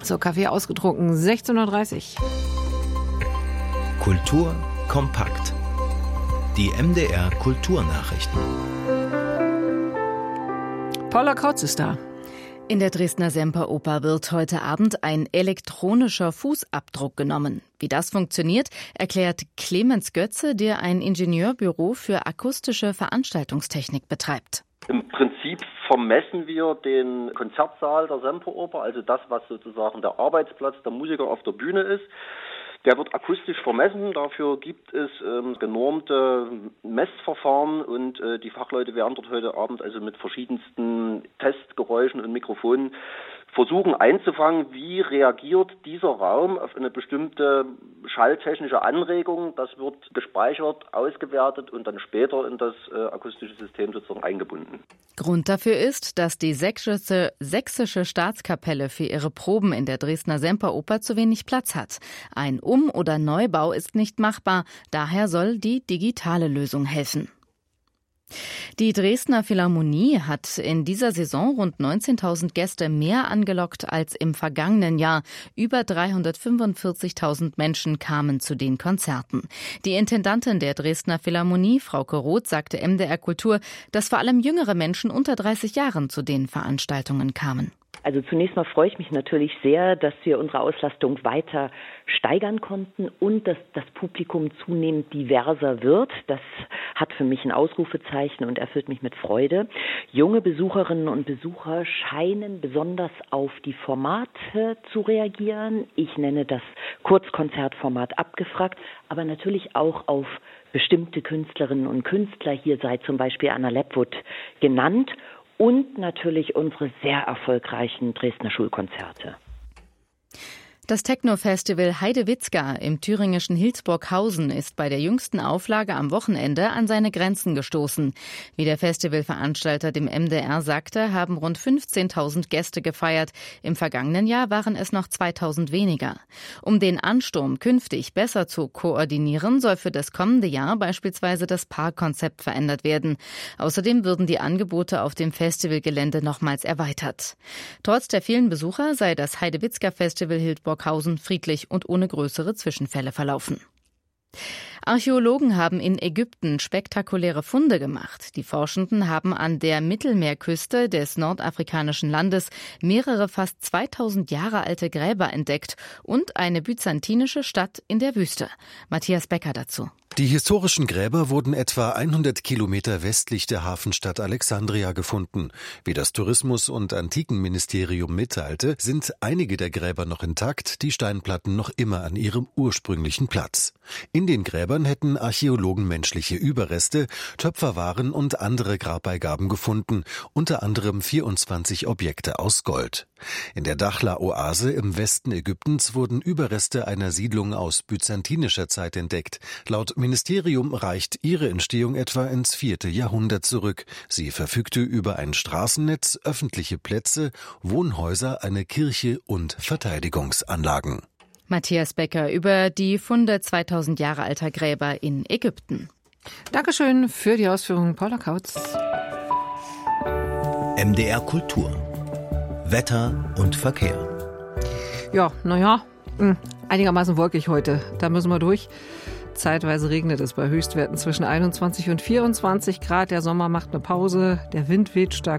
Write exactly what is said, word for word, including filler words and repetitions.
So, Kaffee ausgetrunken, sechzehn Uhr dreißig. Kultur kompakt. Die M D R Kulturnachrichten. Paula Kautz ist da. In der Dresdner Semperoper wird heute Abend ein elektronischer Fußabdruck genommen. Wie das funktioniert, erklärt Clemens Götze, der ein Ingenieurbüro für akustische Veranstaltungstechnik betreibt. Im Prinzip vermessen wir den Konzertsaal der Semperoper, also das, was sozusagen der Arbeitsplatz der Musiker auf der Bühne ist. Der wird akustisch vermessen, dafür gibt es ähm, genormte Messverfahren und äh, die Fachleute werden dort heute Abend also mit verschiedensten Testgeräuschen und Mikrofonen versuchen einzufangen, wie reagiert dieser Raum auf eine bestimmte schalltechnische Anregung. Das wird gespeichert, ausgewertet und dann später in das äh, akustische System sozusagen eingebunden. Grund dafür ist, dass die sächsische, sächsische Staatskapelle für ihre Proben in der Dresdner Semperoper zu wenig Platz hat. Ein Um- oder Neubau ist nicht machbar, daher soll die digitale Lösung helfen. Die Dresdner Philharmonie hat in dieser Saison rund neunzehntausend Gäste mehr angelockt als im vergangenen Jahr. Über dreihundertfünfundvierzigtausend Menschen kamen zu den Konzerten. Die Intendantin der Dresdner Philharmonie, Frauke Roth, sagte M D R Kultur, dass vor allem jüngere Menschen unter dreißig Jahren zu den Veranstaltungen kamen. Also zunächst mal freue ich mich natürlich sehr, dass wir unsere Auslastung weiter steigern konnten und dass das Publikum zunehmend diverser wird. Das hat für mich ein Ausrufezeichen und erfüllt mich mit Freude. Junge Besucherinnen und Besucher scheinen besonders auf die Formate zu reagieren. Ich nenne das Kurzkonzertformat abgefragt, aber natürlich auch auf bestimmte Künstlerinnen und Künstler. Hier sei zum Beispiel Anna Lepwood genannt. Und natürlich unsere sehr erfolgreichen Dresdner Schulkonzerte. Das Techno-Festival Heidewitzka im thüringischen Hillsburghausen ist bei der jüngsten Auflage am Wochenende an seine Grenzen gestoßen. Wie der Festivalveranstalter dem M D R sagte, haben rund fünfzehntausend Gäste gefeiert. Im vergangenen Jahr waren es noch zweitausend weniger. Um den Ansturm künftig besser zu koordinieren, soll für das kommende Jahr beispielsweise das Parkkonzept verändert werden. Außerdem würden die Angebote auf dem Festivalgelände nochmals erweitert. Trotz der vielen Besucher sei das Heidewitzka-Festival Hildburghausen friedlich und ohne größere Zwischenfälle verlaufen. Archäologen haben in Ägypten spektakuläre Funde gemacht. Die Forschenden haben an der Mittelmeerküste des nordafrikanischen Landes mehrere fast zweitausend Jahre alte Gräber entdeckt und eine byzantinische Stadt in der Wüste. Matthias Becker dazu. Die historischen Gräber wurden etwa hundert Kilometer westlich der Hafenstadt Alexandria gefunden. Wie das Tourismus- und Antikenministerium mitteilte, sind einige der Gräber noch intakt, die Steinplatten noch immer an ihrem ursprünglichen Platz. In den Gräbern hätten Archäologen menschliche Überreste, Töpferwaren und andere Grabbeigaben gefunden, unter anderem vierundzwanzig Objekte aus Gold. In der Dakhla-Oase im Westen Ägyptens wurden Überreste einer Siedlung aus byzantinischer Zeit entdeckt. Laut Ministerium reicht ihre Entstehung etwa ins vierte Jahrhundert zurück. Sie verfügte über ein Straßennetz, öffentliche Plätze, Wohnhäuser, eine Kirche und Verteidigungsanlagen. Matthias Becker über die Funde zweitausend Jahre alter Gräber in Ägypten. Dankeschön für die Ausführungen, Paula Kautz. M D R Kultur. Wetter und Verkehr. Ja, naja, einigermaßen wolkig heute. Da müssen wir durch. Zeitweise regnet es bei Höchstwerten zwischen einundzwanzig und vierundzwanzig Grad. Der Sommer macht eine Pause. Der Wind weht stark